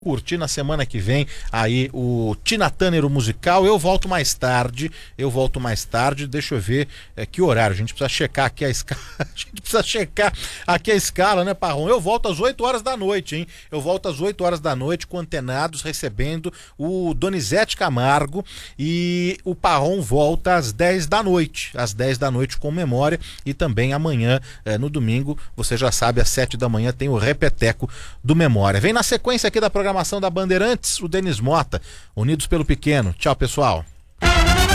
curtir na semana que vem aí o Tina Turner, o musical. Eu volto mais tarde, deixa eu ver que horário, a gente precisa checar aqui a escala, a gente precisa checar aqui a escala, né, Parrom? Eu volto às 8 horas da noite, hein? Eu volto às 8 horas da noite com Antenados, recebendo o Donizete Camargo, e o Parrom volta às 10 da noite, com Memória, e também amanhã, no domingo, você já sabe, às 7 da manhã tem o Repeteco do Memória. Vem na sequência aqui da programação da Bandeirantes, o Denis Mota, Unidos pelo Pequeno. Tchau, pessoal.